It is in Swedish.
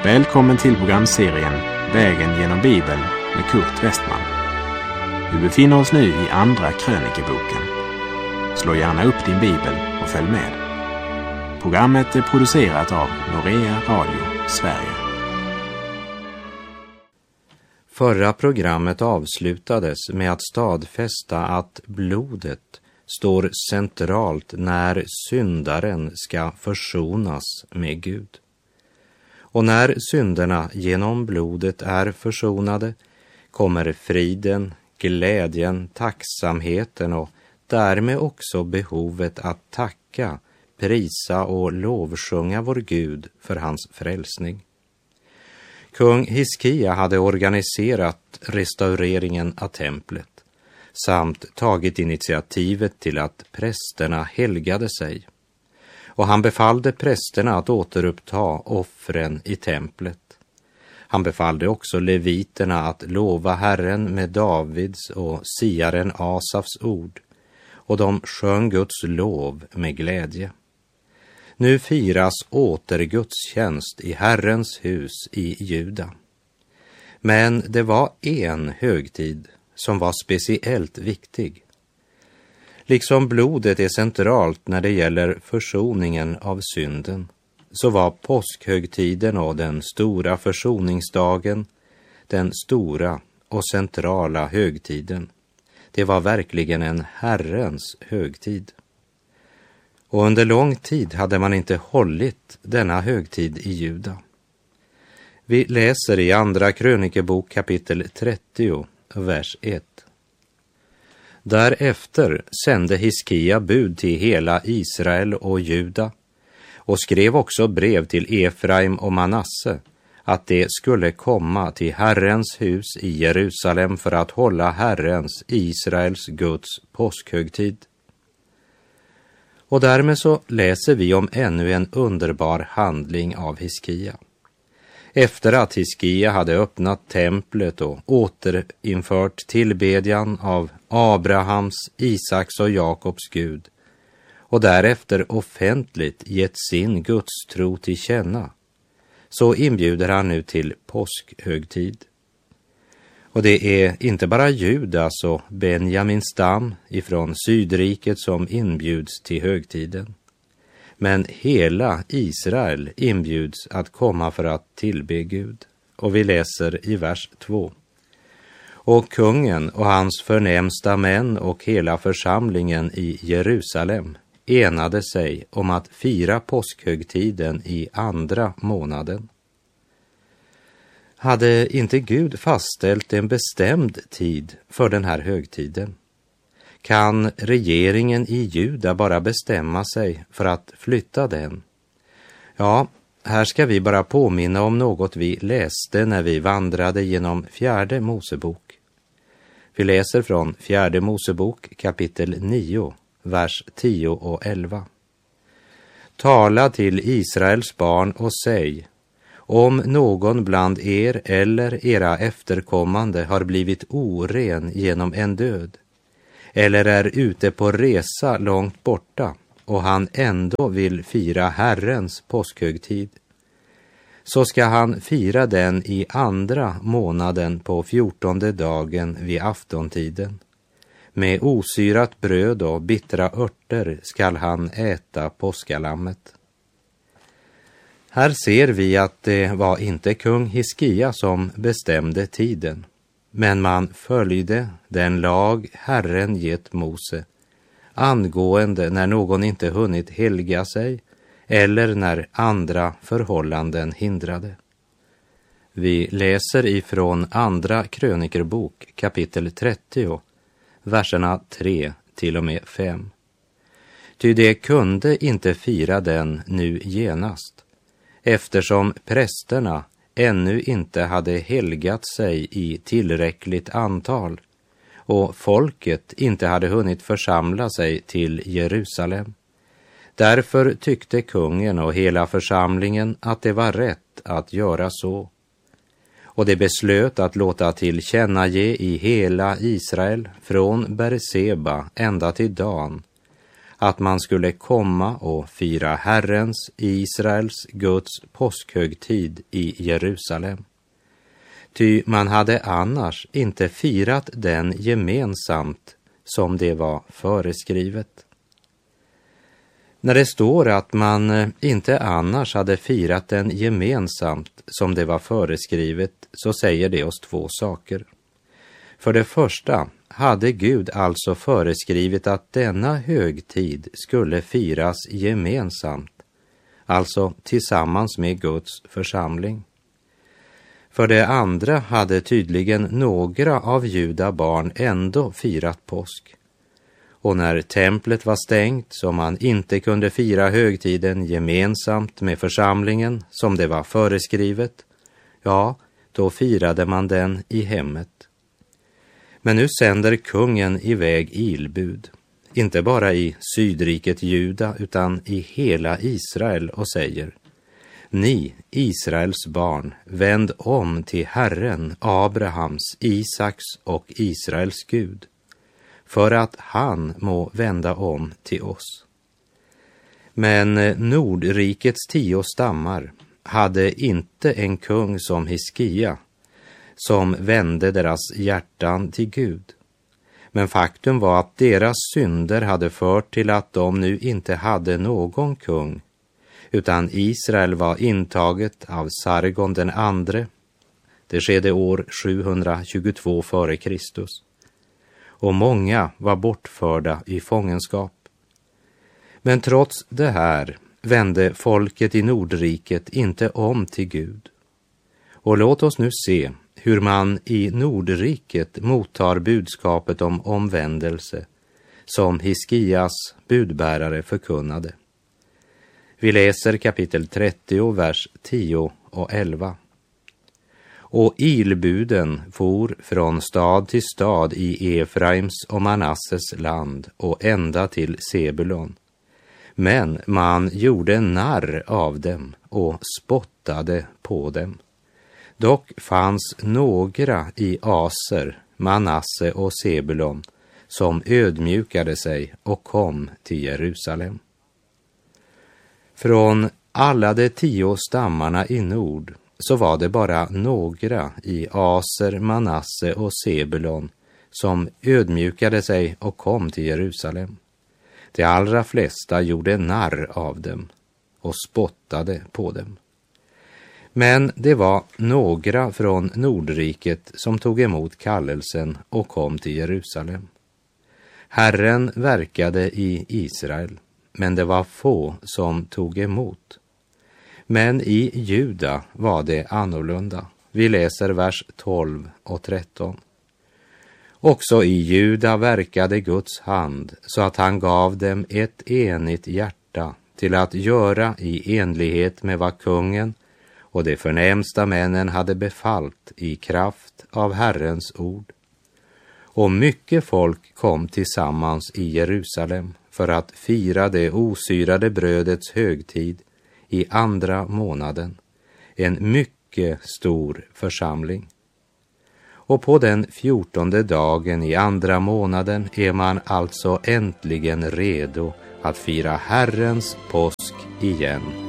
Välkommen till programserien Vägen genom Bibeln med Kurt Westman. Vi befinner oss nu i andra krönikeboken. Slå gärna upp din bibel och följ med. Programmet är producerat av Norea Radio Sverige. Förra programmet avslutades med att stadfästa att blodet står centralt när syndaren ska försonas med Gud. Och när synderna genom blodet är försonade kommer friden, glädjen, tacksamheten och därmed också behovet att tacka, prisa och lovsjunga vår Gud för hans frälsning. Kung Hiskia hade organiserat restaureringen av templet samt tagit initiativet till att prästerna helgade sig. Och han befallde prästerna att återuppta offren i templet. Han befallde också leviterna att lova Herren med Davids och siaren Asafs ord, och de sjöng Guds lov med glädje. Nu firas återgudstjänst i Herrens hus i Juda. Men det var en högtid som var speciellt viktig. Liksom blodet är centralt när det gäller försoningen av synden, så var påskhögtiden och den stora försoningsdagen den stora och centrala högtiden. Det var verkligen en Herrens högtid. Och under lång tid hade man inte hållit denna högtid i Juda. Vi läser i andra krönikebok kapitel 30, vers 1. Därefter sände Hiskia bud till hela Israel och Juda och skrev också brev till Efraim och Manasse att det skulle komma till Herrens hus i Jerusalem för att hålla Herrens, Israels Guds påskhögtid. Och därmed så läser vi om ännu en underbar handling av Hiskia. Efter att Hiskia hade öppnat templet och återinfört tillbedjan av Abrahams, Isaks och Jakobs Gud och därefter offentligt gett sin gudstro till känna, så inbjuder han nu till påskhögtid. Och det är inte bara Judas och Benjamins stam ifrån Sydriket som inbjuds till högtiden. Men hela Israel inbjuds att komma för att tillbe Gud. Och vi läser i vers 2. Och kungen och hans förnämsta män och hela församlingen i Jerusalem enade sig om att fira påskhögtiden i andra månaden. Hade inte Gud fastställt en bestämd tid för den här högtiden? Kan regeringen i Juda bara bestämma sig för att flytta den? Ja, här ska vi bara påminna om något vi läste när vi vandrade genom fjärde Mosebok. Vi läser från fjärde Mosebok kapitel 9, vers 10 och 11. Tala till Israels barn och säg: om någon bland er eller era efterkommande har blivit oren genom en död, eller är ute på resa långt borta och han ändå vill fira Herrens påskhögtid, så ska han fira den i andra månaden på 14:e dagen vid aftontiden. Med osyrat bröd och bittra örter skall han äta påskalammet. Här ser vi att det var inte kung Hiskia som bestämde tiden, men man följde den lag Herren gett Mose angående när någon inte hunnit helga sig eller när andra förhållanden hindrade. Vi läser ifrån andra krönikerbok kapitel 30, verserna 3 till och med 5. Ty det kunde inte fira den nu genast, eftersom prästerna ännu inte hade helgat sig i tillräckligt antal och folket inte hade hunnit församla sig till Jerusalem. Därför tyckte kungen och hela församlingen att det var rätt att göra så. Och det beslöt att låta tillkännage i hela Israel från Berseba ända till Dan att man skulle komma och fira Herrens, Israels, Guds påskhögtid i Jerusalem. Ty man hade annars inte firat den gemensamt som det var föreskrivet. När det står att man inte annars hade firat den gemensamt som det var föreskrivet, så säger det oss två saker. För det första hade Gud alltså föreskrivit att denna högtid skulle firas gemensamt, alltså tillsammans med Guds församling. För det andra hade tydligen några av judabarn ändå firat påsk. Och när templet var stängt så man inte kunde fira högtiden gemensamt med församlingen som det var föreskrivet, ja, då firade man den i hemmet. Men nu sänder kungen iväg ilbud, inte bara i sydriket Juda utan i hela Israel, och säger: Ni, Israels barn, vänd om till Herren, Abrahams, Isaks och Israels Gud, för att han må vända om till oss. Men Nordrikets 10 stammar hade inte en kung som Hiskia, som vände deras hjärtan till Gud. Men faktum var att deras synder hade fört till att de nu inte hade någon kung, utan Israel var intaget av Sargon den andre. Det skedde år 722 före Kristus. Och många var bortförda i fångenskap. Men trots det här vände folket i Nordriket inte om till Gud. Och låt oss nu se hur man i Nordriket mottar budskapet om omvändelse som Hiskias budbärare förkunnade. Vi läser kapitel 30, vers 10 och 11. Och ilbuden for från stad till stad i Efraims och Manasses land och ända till Sebulon. Men man gjorde narr av dem och spottade på dem. Dock fanns några i Aser, Manasse och Sebulon som ödmjukade sig och kom till Jerusalem. Från alla de 10 stammarna i nord så var det bara några i Aser, Manasse och Sebulon som ödmjukade sig och kom till Jerusalem. De allra flesta gjorde narr av dem och spottade på dem. Men det var några från Nordriket som tog emot kallelsen och kom till Jerusalem. Herren verkade i Israel, men det var få som tog emot. Men i Juda var det annorlunda. Vi läser vers 12 och 13. Också i Juda verkade Guds hand så att han gav dem ett enigt hjärta till att göra i enlighet med vad kungen och de förnämsta männen hade befallt i kraft av Herrens ord. Och mycket folk kom tillsammans i Jerusalem för att fira det osyrade brödets högtid i 2:a månaden, en mycket stor församling. Och på den 14:e dagen i 2:a månaden är man alltså äntligen redo att fira Herrens påsk igen.